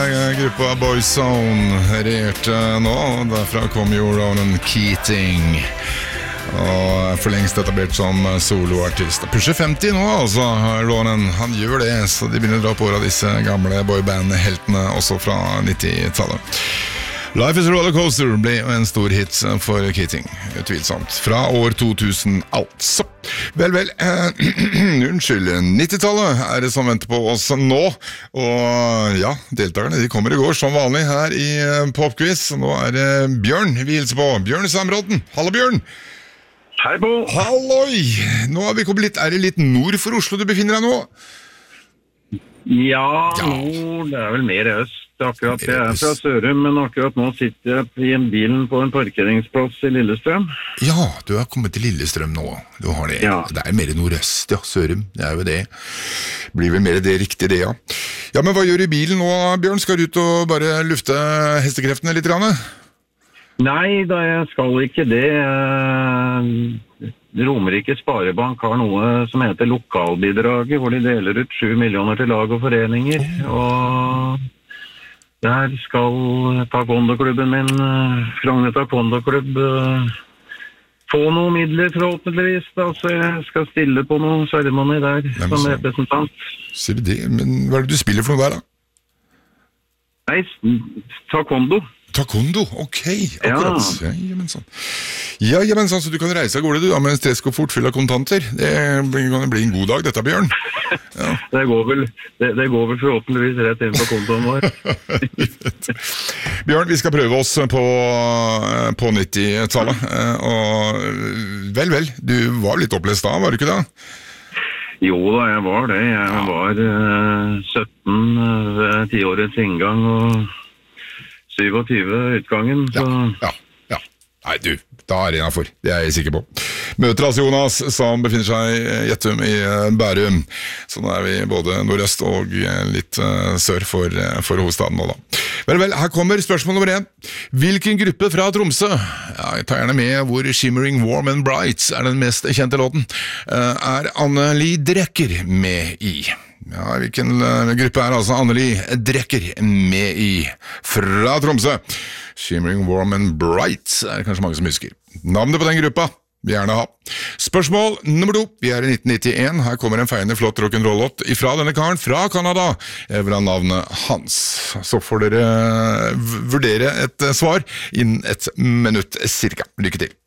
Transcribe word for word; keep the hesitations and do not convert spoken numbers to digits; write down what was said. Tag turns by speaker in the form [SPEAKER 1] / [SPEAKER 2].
[SPEAKER 1] Gruppa Boyzone regjerte nå, derfra kom jo Ronan Keating, og for lengst etablert som soloartist. Pusher femti nå, altså, Ronan, han gjør det, så de begynner å dra på av disse gamle boyband-heltene også fra nittitallet. Life is a Rollercoaster ble en stor hit for Keating, utvilsomt, fra år to tusen altså. Vel, vel, eh, unnskyld, nittitallet er det som venter på oss nå, og ja, deltakerne de kommer i går som vanlig her i Popquiz. Nå er det Bjørn vi hilser på, Bjørn Samråden. Hallo Bjørn!
[SPEAKER 2] Hei Bo!
[SPEAKER 1] Halloi! Nå er vi kommet litt, er det litt nord for Oslo du befinner deg nå?
[SPEAKER 2] Ja, ja. Nord, det er vel mer øst. Akkurat, jeg er fra Sørum, men akkurat nå sitter jeg i en bilen på en parkeringsplass i Lillestrøm.
[SPEAKER 1] Ja, du har kommet til Lillestrøm nå. Du har det. Ja. Det er mer nordøst, ja, Sørum. Det er jo det. Blir vel mer det riktige det, ja. Ja, men hva gjør du i bilen nå, Bjørn? Skal du ut og bare lufte hestekreftene litt, grann?
[SPEAKER 2] Nei, da jeg skal ikke det. Romerike Sparebank har noe som heter lokalbidraget, hvor de deler ut sju millioner til lag og foreninger, og der skal taekwondo-klubben min, Frogner taekwondo-klubb, få noen midler forhåpentligvis, da, så jeg skal stille på noen seremoni der Nei, som så... representant.
[SPEAKER 1] Ser du det? Men hva er det du spiller for noe der, da?
[SPEAKER 2] Nei, taekwondo.
[SPEAKER 1] Taekwondo, ok, akkurat. Ja, ja, men sånn. Ja, ja, men sånn, så du kan reise av gårde, du, da, med en stresskoffert full av kontanter. Det kan bli en god dag, dette, Bjørn. Ja.
[SPEAKER 2] det, går vel, det, det går vel forhåpentligvis rett inn på kontoen vår.
[SPEAKER 1] Bjørn, vi skal prøve oss på, på nittitallet. Og vel, vel, du var litt opplest da, var du ikke da?
[SPEAKER 2] Jo da, jeg var det. Jeg var uh, sytten ved tiårets inngang, og syvogtyve utgangen, så...
[SPEAKER 1] Ja, ja, ja. Nei, du, da er det innenfor. Det er jeg sikker på. Møter altså Jonas, som befinner seg i Gjettum i Bærum. Så nå er vi både nordøst og litt uh, sør for, for hovedstaden nå da. Vel, vel, her kommer spørsmål nummer én. Hvilken gruppe fra Tromsø, ja, jeg tar gjerne med hvor Shimmering Warm and Bright er den mest kjente låten, uh, er Anneli Drecker med i? Ja, hvilken uh, gruppe er altså Anneli Drecker med i fra Tromsø? Shimmering Warm and Bright er det kanskje mange som husker. Navnet på den gruppa vil gjerne ha. Spørsmål nummer to. Vi er i nitten nittien. Her kommer en feiende flott rock'n'roll-låt ifra denne karen fra Canada. Jeg vil ha navnet hans. Så får dere vurdere et svar innen et minutt cirka. Lykke til.